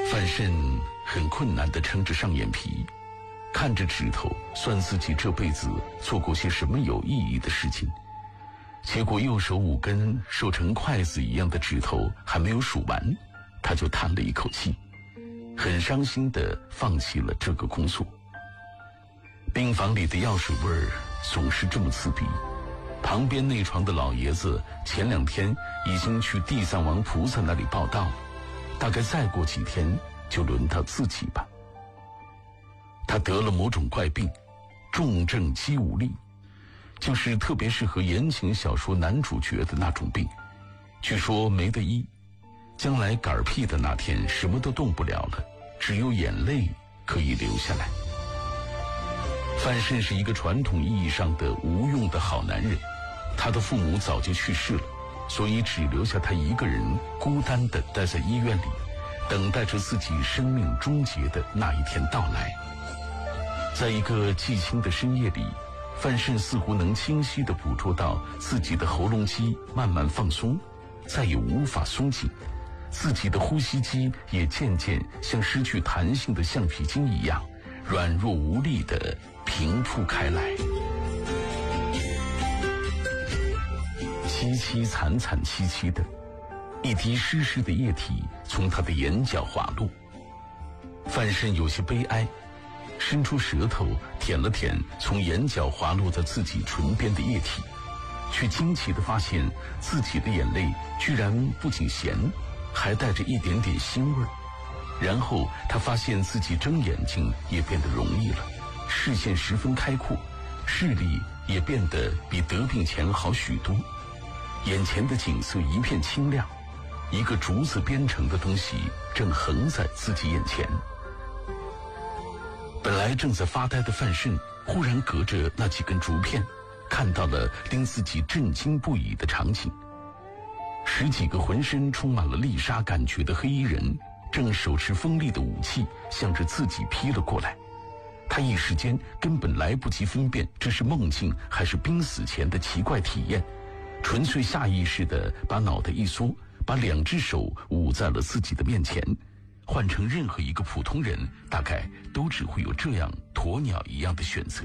范慎很困难地撑着上眼皮，看着指头算自己这辈子做过些什么有意义的事情，结果右手5根瘦成筷子一样的指头还没有数完，他就叹了一口气，很伤心地放弃了这个工作。病房里的药水味儿总是这么刺鼻，旁边那床的老爷子前2天已经去地藏王菩萨那里报道了，大概再过几天就轮到自己吧。他得了某种怪病，重症肌无力，就是特别适合言情小说男主角的那种病，据说没得医，将来嗝屁的那天什么都动不了了，只有眼泪可以留下来。范慎是一个传统意义上的无用的好男人，他的父母早就去世了，所以只留下他一个人孤单地待在医院里，等待着自己生命终结的那一天到来。在一个寂清的深夜里，范慎似乎能清晰地捕捉到自己的喉咙肌慢慢放松，再也无法松紧，自己的呼吸肌也渐渐像失去弹性的橡皮筋一样软弱无力地平铺开来。凄凄惨惨戚戚的，一滴湿湿的液体从他的眼角滑落。范慎有些悲哀，伸出舌头舔了舔从眼角滑落到自己唇边的液体，却惊奇地发现自己的眼泪居然不仅咸，还带着一点点腥味。然后他发现自己睁眼睛也变得容易了，视线十分开阔，视力也变得比得病前好许多。眼前的景色一片清亮，一个竹子编成的东西正横在自己眼前。本来正在发呆的范慎忽然隔着那几根竹片看到了令自己震惊不已的场景。10几个浑身充满了利杀感觉的黑衣人正手持锋利的武器向着自己劈了过来，他一时间根本来不及分辨这是梦境还是濒死前的奇怪体验，纯粹下意识地把脑袋一缩，把2只手捂在了自己的面前。换成任何一个普通人，大概都只会有这样鸵鸟一样的选择。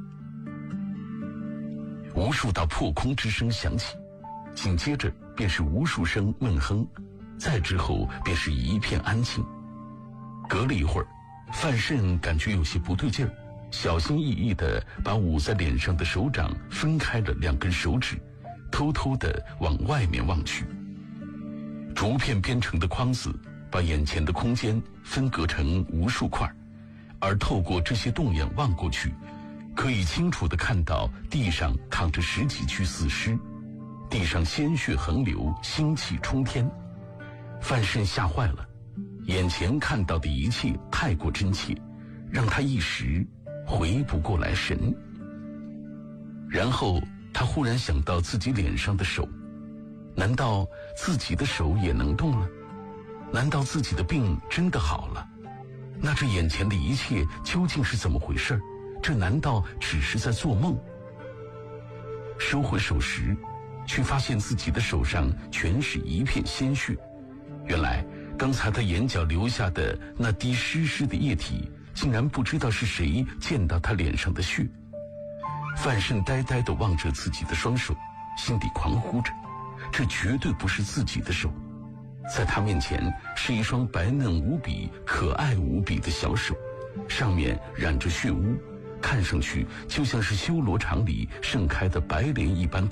无数道破空之声响起，紧接着便是无数声闷哼，再之后便是一片安静。隔了一会儿，范慎感觉有些不对劲儿，小心翼翼地把捂在脸上的手掌分开了2根手指，偷偷地往外面望去。竹片编成的框子把眼前的空间分隔成无数块，而透过这些洞眼望过去，可以清楚地看到地上躺着10几具死尸，地上鲜血横流，腥气冲天。范慎吓坏了，眼前看到的一切太过真切，让他一时回不过来神。然后他忽然想到自己脸上的手，难道自己的手也能动了？难道自己的病真的好了？那这眼前的一切究竟是怎么回事？这难道只是在做梦？收回手时，却发现自己的手上全是一片鲜血。原来刚才他眼角流下的那滴湿湿的液体，竟然不知道是谁溅到他脸上的血。范慎呆呆地望着自己的双手，心底狂呼着，这绝对不是自己的手。在他面前是一双白嫩无比、可爱无比的小手，上面染着血污，看上去就像是修罗场里盛开的白莲一般